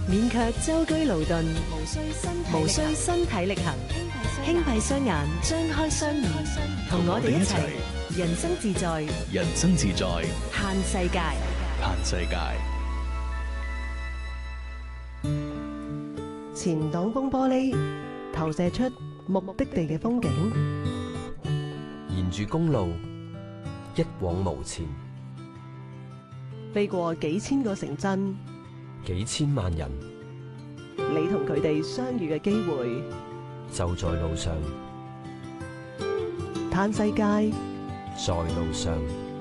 免卻舟車勞頓，無需身體力行，輕閉雙眼，張開雙耳，同我哋一齊人生自在， 人生自在， 嘆世界。 嘆世界。 前擋風玻璃投射出目的地嘅風景， 沿住公路一往無前， 飛過幾千個城鎮， 幾千萬人， 你同佢哋相遇嘅機會就在路上。 嘆世界， 在路上。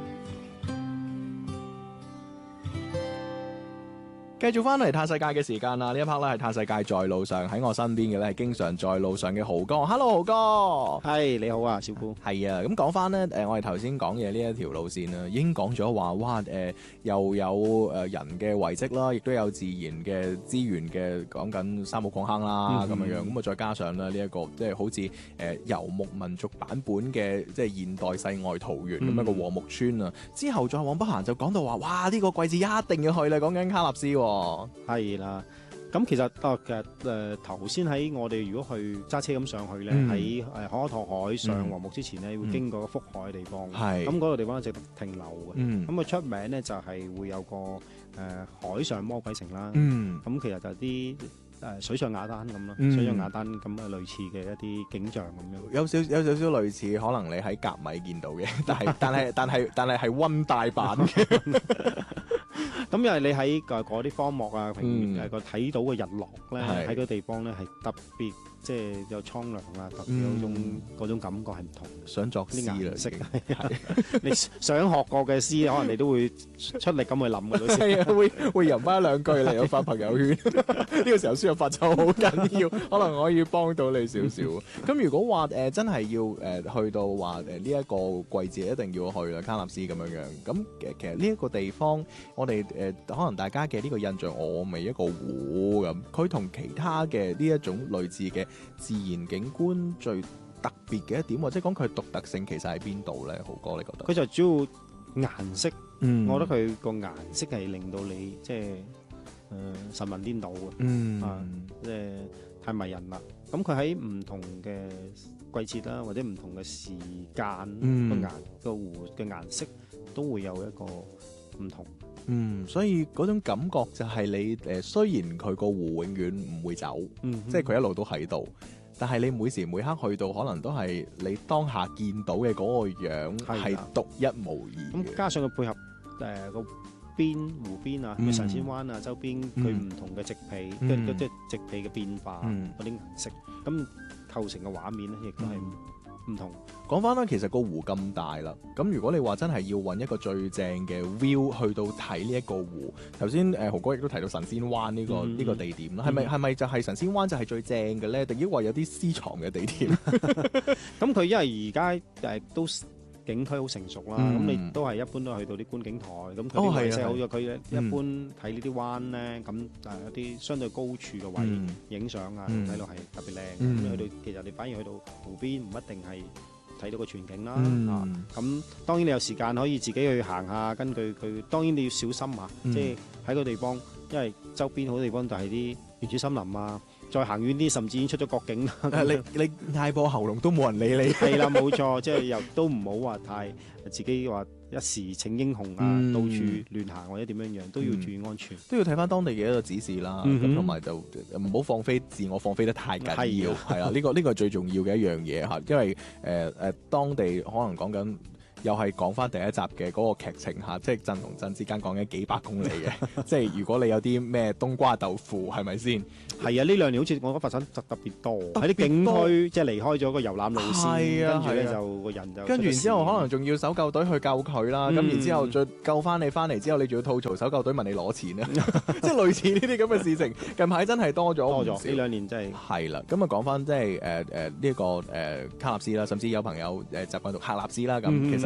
繼續翻嚟嘆世界嘅時間啦，呢一 part 咧係嘆世界在路上，喺我身邊嘅咧係經常在路上嘅豪哥。Hello，豪哥。 係你好啊，小姑。 係啊，咁講翻咧，我哋頭先講嘅呢一條路線啦，已經講咗話，哇，又有人嘅遺跡啦，亦都有自然嘅資源嘅，講緊三寶礦坑啦，咁樣樣，咁啊再加上咧呢一個即係好似游牧民族版本嘅即係現代世外桃源咁一個禾木村啊。之後再往北行就講到話，哇，呢個季節一定要去啦，講緊卡納斯喎。 係啦，咁其實頭先喺我哋如果去揸車咁上去咧，喺可可托海上禾木之前咧，會經過福海嘅地方，咁嗰個地方值得停留嘅。咁佢出名咧就係會有個海上魔鬼城啦，咁其實就係啲水上雅丹咁咯，水上雅丹咁嘅類似嘅一啲景象咁樣， 有少少類似，可能你喺甲米見到嘅，但係溫帶版嘅。 咁因為你喺嗰啲荒漠啊，個睇到嘅日落咧，喺個地方咧係特別，即係有蒼涼啊，特別有嗰種感覺係唔同。想作詩啦，識你想學過嘅詩，可能你都會出力咁去諗嘅。 係啊，會吟翻兩句嚟，有發朋友圈。呢個時候輸入法就好緊要，可能可以幫到你少少。咁如果話真係要去到話呢一個季節一定要去啦，卡納斯咁樣樣。咁其實呢一個地方，我哋可能大家嘅呢個印象，我咪一個湖咁。佢同其他嘅呢一種類似嘅自然景觀最特別嘅一點，或者講佢獨特性，其實喺邊度咧？豪哥，你覺得？ 佢就主要顏色，我覺得佢個顏色係令到你即係神魂顛倒嘅，即係太迷人啦。咁佢喺唔同嘅季節啦，或者唔同嘅時間，個湖嘅顏色都會有一個唔同。 所以嗰種感覺就係你雖然佢個湖永遠唔會走，即係佢一路都喺度，但係你每時每刻去到，可能都係你當下見到嘅嗰個樣係獨一無二。 咁加上佢配合個湖邊啊，神仙灣啊周邊佢唔同嘅植被，即係植被嘅變化嗰啲顏色，咁構成嘅畫面咧，亦都係唔同。 講翻啦，其實個湖咁大啦，咁如果你話真係要揾一個最正嘅 view 去到睇呢一個湖，頭先豪哥亦都提到神仙灣呢個地點啦，係咪就係神仙灣就係最正嘅咧？定抑或有啲私藏嘅地點？ 咁佢因為而家都景區好成熟啦，咁你都係一般都係去到啲觀景台，咁佢啲位置好咗，佢一般睇呢啲灣咧，咁有啲相對高處嘅位影相啊，睇落係特別靚。咁去到其實你反而去到湖邊唔一定係睇到個全景啦，咁當然你有時間可以自己去行下，根據佢，當然你要小心啊，即係喺個地方，因為周邊好多地方就係啲原始森林啊。再行遠啲，甚至已經出咗國境啦。 你嗌破喉嚨都冇人理你。 係啦，冇錯，即係又都唔好話太自己話一時逞英雄啊，到處亂行或者點樣樣，都要注意安全。 都要睇翻當地嘅一個指示啦，咁同埋就唔好放飛自我，放飛得太緊要。係啦，呢個係最重要嘅一樣嘢嚇，因為當地可能講緊。又係講翻第一集嘅嗰個劇情嚇，即係鎮同鎮之間講緊幾百公里嘅，即係如果你有啲咩冬瓜豆腐係咪先？ 係啊，呢兩年好似我覺得發生特別多喺啲景區，即係離開咗個遊覽路線，跟住咧就個人就跟住然之後可能仲要搜救隊去救佢啦，咁然之後再救翻你翻嚟之後，你仲要吐槽搜救隊問你攞錢啊，即係類似呢啲咁嘅事情，近排真係多咗呢兩年真係係啦。咁啊講翻即係呢個卡納斯啦，甚至有朋友習慣讀喀納斯啦，咁其實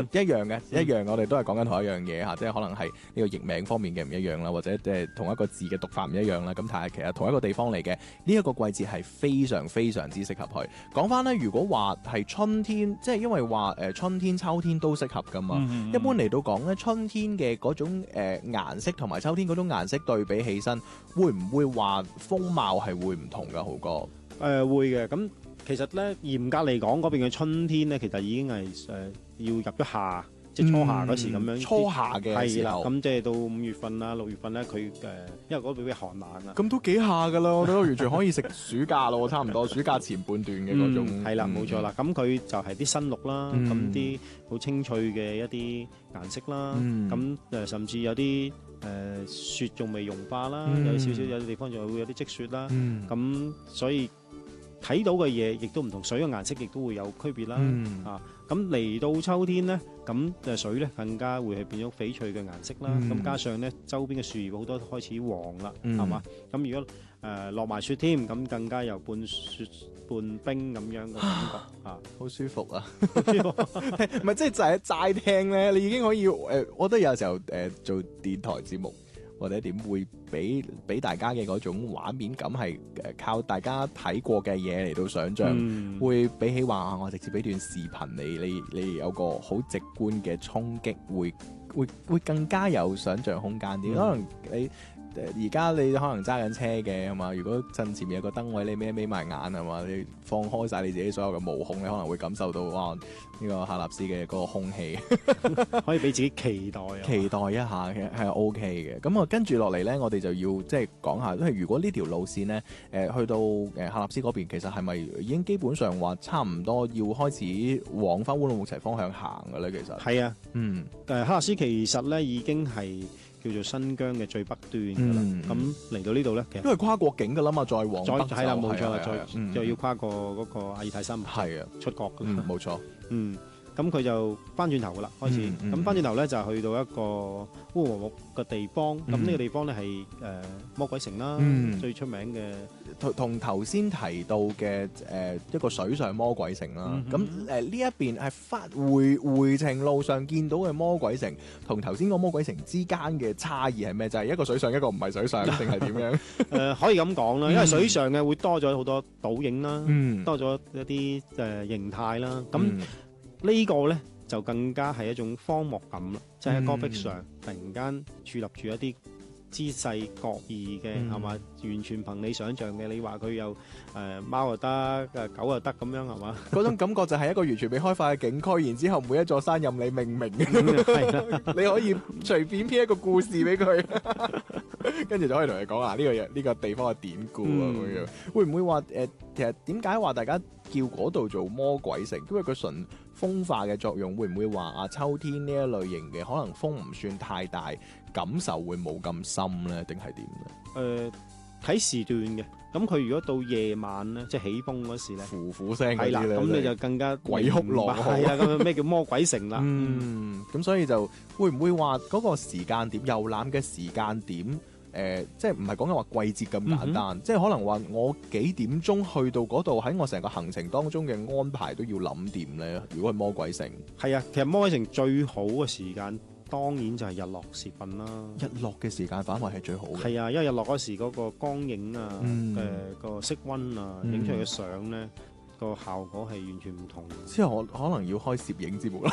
一樣嘅，一樣我哋都係講緊同一樣嘢嚇，即係可能係呢個譯名方面嘅唔一樣啦，或者同一個字嘅讀法唔一樣啦。咁但係其實同一個地方嚟嘅呢一個季節係非常非常之適合去。講翻咧，如果話係春天，即係因為話春天、秋天都適合噶嘛。一般嚟到講咧，春天嘅嗰種顏色同埋秋天嗰種顏色對比起身，會唔會話風貌係會唔同噶？豪哥？ 會嘅。咁其實咧，嚴格嚟講，嗰邊嘅春天咧，其實已經係要入咗夏，即係初夏嗰時咁樣。 初夏嘅時候， 咁即係到5月份啦、6月份咧，佢因為嗰邊比較寒冷啊。 咁都幾夏噶啦，我覺得完全可以食暑假咯，差唔多暑假前半段嘅嗰種。 係啦，冇錯啦。咁佢就係啲新綠啦，咁啲好清脆嘅一啲顏色啦。咁甚至有啲雪仲未融化啦，有少少有啲地方仲會有啲積雪啦。咁所以睇到嘅嘢亦都唔同，水嘅顏色亦都會有區別啦。咁嚟到秋天咧，咁水咧更加會係變咗翡翠嘅顏色啦。咁加上咧周邊嘅樹葉好多都開始黃啦，係嘛？咁如果落埋雪添，咁更加有半雪半冰咁樣嘅感覺啊， 好舒服啊！好舒服，唔係即係就係齋聽咧，你已經可以我覺得有時候做電台節目或者點會俾大家嘅嗰種畫面感係靠大家睇過嘅嘢嚟到想像，會比起話我直接俾段視頻你有個好直觀嘅衝擊，會更加有想像空間啲。可能你而家你可能揸緊車嘅係嘛？如果趁前面有個燈位，你眯埋眼係嘛？你放開晒你自己所有嘅毛孔，你可能會感受到哇！呢個喀納斯嘅嗰個空氣可以俾自己期待啊！ 期待一下嘅係 OK 嘅。咁啊，跟住落嚟咧，我哋就要即係講下，因為如果呢條路線咧，去到喀納斯嗰邊，其實係咪已經基本上話差唔多要開始往翻烏魯木齊方向行嘅咧？其實係啊，喀納斯其實咧已經係叫做新疆嘅最北端㗎啦。咁嚟到呢度咧，其實因為跨國境㗎啦嘛，再往北係啦，冇錯啦，再要跨過嗰個阿爾泰山係啊， 出國㗎。 冇錯。 咁佢就翻轉頭噶啦，開始咁翻轉頭咧就去到一個烏魯木嘅地方。咁呢個地方咧係魔鬼城啦，最出名嘅同頭先提到嘅一個水上魔鬼城啦。咁呢一邊係回程路上見到嘅魔鬼城，同頭先個魔鬼城之間嘅差異係咩？就係一個水上，一個唔係水上，定係點樣？ 可以咁講啦，因為水上嘅會多咗好多倒影啦，多咗一啲形態啦。咁呢個咧就更加係一種荒漠感啦，即係喺戈壁上突然間矗立住一啲姿勢各異嘅係嘛，完全憑你想象嘅。你話佢有貓又得，狗又得咁樣係嘛？嗰種感覺就係一個完全未開發嘅景區，然之後每一座山任你命名嘅，你可以隨便編一個故事俾佢，跟住就可以同你講啊呢個地方嘅典故啊咁樣。會唔會話其實點解話大家叫嗰度做魔鬼城？因為佢純風化嘅作用，會唔會話秋天呢一類型嘅可能風唔算太大，感受會冇咁深咧，定係點咧？ 睇時段嘅。咁佢如果到夜晚咧，即係起風嗰時咧， 呼呼聲嗰啲咧， 咁你就更加鬼哭狼嚎。 係啦，咁咩叫魔鬼城啦？ 咁所以就會唔會話嗰個時間點遊覽嘅時間點？即係唔係講緊話季節咁簡單，即係可能話我幾點鐘去到嗰度，喺我成個行程當中嘅安排都要諗掂咧。如果係魔鬼城， 係啊，其實魔鬼城最好嘅時間當然就係日落時分啦。 日落嘅時間反為係最好嘅。 係啊，因為日落嗰時嗰個光影啊，個色溫啊，影出嚟嘅相咧，個效果係完全唔同。 之後我可能要開攝影節目啦，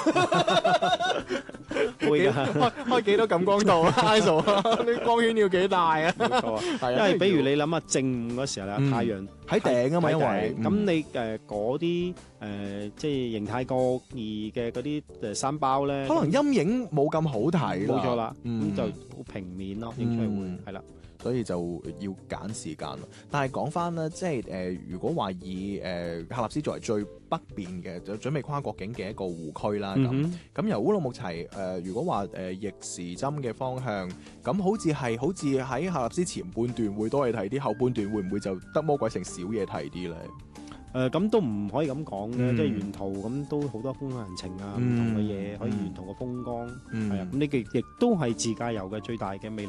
會㗎， 開幾多感光度啊？ISO 啊，啲光圈要幾大啊？ 冇錯啊，係啊，因為比如你諗下正午嗰時候咧，太陽喺頂啊嘛，因為咁你嗰啲即係形態各異嘅嗰啲山包咧， 可能陰影冇咁好睇。 冇錯啦，咁就好平面咯，影出嚟會係啦。 所以就要揀時間咯。但係講翻咧，即係如果話以喀納斯作為最北邊嘅，就準備跨國境嘅一個湖區啦。咁由烏魯木齊如果話逆時針嘅方向，咁好似喺喀納斯前半段會多嘢睇啲，後半段會唔會就得魔鬼城少嘢睇啲咧？ 咁都唔可以咁講嘅，即係沿途咁都好多風土人情啊，唔同嘅嘢可以沿途嘅風光係啊。咁呢個亦都係自駕遊嘅最大嘅魅力。